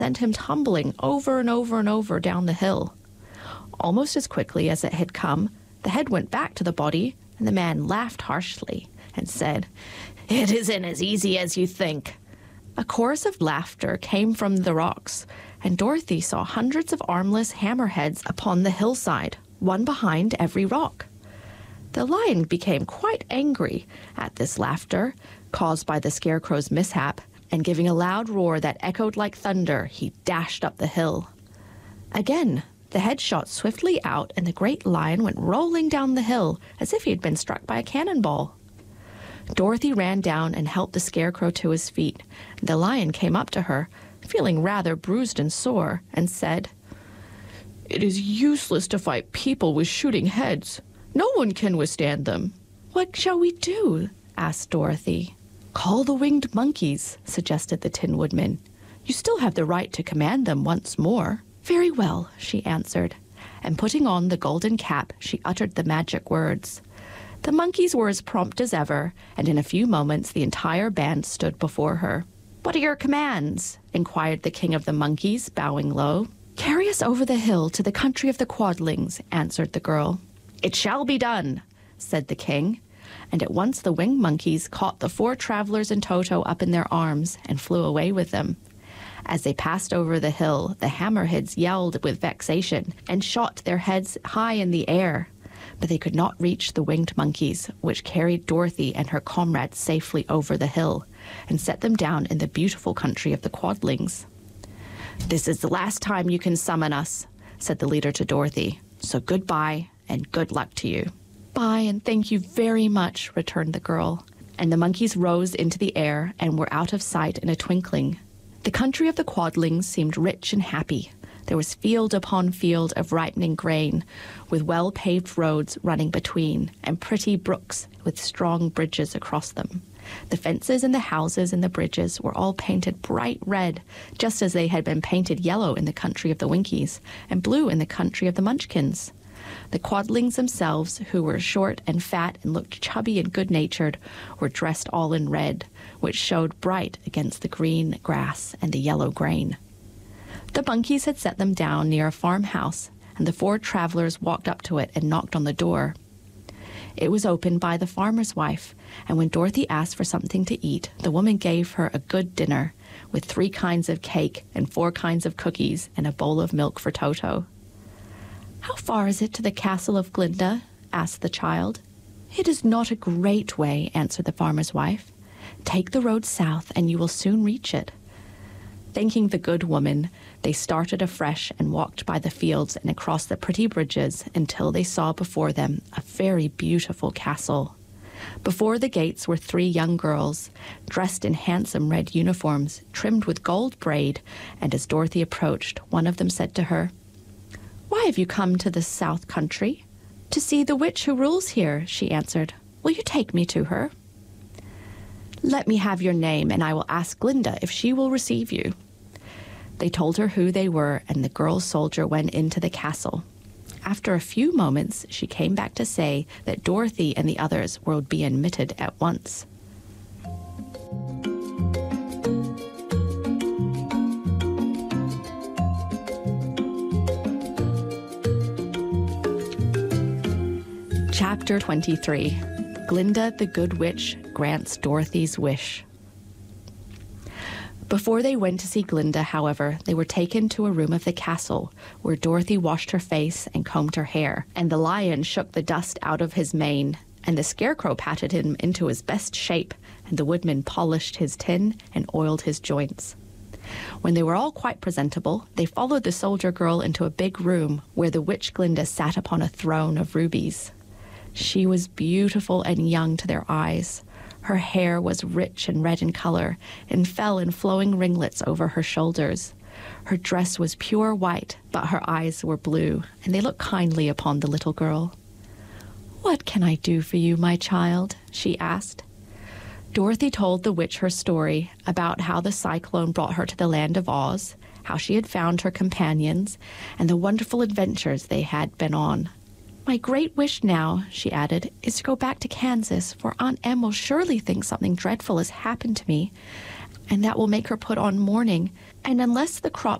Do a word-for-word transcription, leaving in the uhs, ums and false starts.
sent him tumbling over and over and over down the hill. Almost as quickly as it had come, the head went back to the body, and the man laughed harshly and said, "It isn't as easy as you think." A chorus of laughter came from the rocks, and Dorothy saw hundreds of armless hammerheads upon the hillside, one behind every rock. The lion became quite angry at this laughter, caused by the Scarecrow's mishap, and giving a loud roar that echoed like thunder, he dashed up the hill. Again, the head shot swiftly out, and the great lion went rolling down the hill as if he had been struck by a cannonball. Dorothy ran down and helped the Scarecrow to his feet. The lion came up to her, feeling rather bruised and sore, and said, "It is useless to fight people with shooting heads. No one can withstand them." "What shall we do?" asked Dorothy. "Call the winged monkeys," suggested the Tin Woodman. "You still have the right to command them once more." "Very well," she answered, and putting on the golden cap, she uttered the magic words. The monkeys were as prompt as ever, and in a few moments the entire band stood before her. "What are your commands?" inquired the King of the Monkeys, bowing low. "Carry us over the hill to the country of the Quadlings," answered the girl. "It shall be done," said the king, and at once the winged monkeys caught the four travelers and Toto up in their arms and flew away with them. As they passed over the hill, the hammerheads yelled with vexation and shot their heads high in the air. But they could not reach the winged monkeys, which carried Dorothy and her comrades safely over the hill and set them down in the beautiful country of the Quadlings. "This is the last time you can summon us," said the leader to Dorothy. "So goodbye and good luck to you." "Bye, and thank you very much," returned the girl. And the monkeys rose into the air and were out of sight in a twinkling. The country of the Quadlings seemed rich and happy. There was field upon field of ripening grain, with well-paved roads running between, and pretty brooks with strong bridges across them. The fences and the houses and the bridges were all painted bright red, just as they had been painted yellow in the country of the Winkies, and blue in the country of the Munchkins. The Quadlings themselves, who were short and fat and looked chubby and good-natured, were dressed all in red, which showed bright against the green grass and the yellow grain. The monkeys had set them down near a farmhouse, and the four travelers walked up to it and knocked on the door. It was opened by the farmer's wife, and when Dorothy asked for something to eat, the woman gave her a good dinner, with three kinds of cake and four kinds of cookies and a bowl of milk for Toto. "How far is it to the castle of Glinda?" asked the child. "It is not a great way," answered the farmer's wife. "Take the road south, and you will soon reach it." Thanking the good woman, they started afresh and walked by the fields and across the pretty bridges until they saw before them a very beautiful castle. Before the gates were three young girls, dressed in handsome red uniforms, trimmed with gold braid, and as Dorothy approached, one of them said to her, "Why have you come to the South Country?" "To see the witch who rules here," she answered. "Will you take me to her?" "Let me have your name, and I will ask Glinda if she will receive you." They told her who they were, and the girl soldier went into the castle. After a few moments, she came back to say that Dorothy and the others would be admitted at once. Chapter twenty-three. Glinda the Good Witch Grants Dorothy's Wish. Before they went to see Glinda, however, they were taken to a room of the castle, where Dorothy washed her face and combed her hair, and the lion shook the dust out of his mane, and the Scarecrow patted him into his best shape, and the Woodman polished his tin and oiled his joints. When they were all quite presentable, they followed the soldier girl into a big room, where the witch Glinda sat upon a throne of rubies. She was beautiful and young to their eyes. Her hair was rich and red in color, and fell in flowing ringlets over her shoulders. Her dress was pure white, but her eyes were blue, and they looked kindly upon the little girl. "What can I do for you, my child?" she asked. Dorothy told the witch her story about how the cyclone brought her to the land of Oz, how she had found her companions, and the wonderful adventures they had been on. "My great wish now," she added, "is to go back to Kansas, for Aunt Em will surely think something dreadful has happened to me, and that will make her put on mourning. And unless the crop